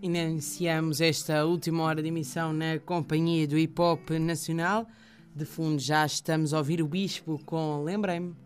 iniciamos esta última hora de emissão na companhia do hip hop nacional. De fundo já estamos a ouvir o Bispo com Lembrei-me.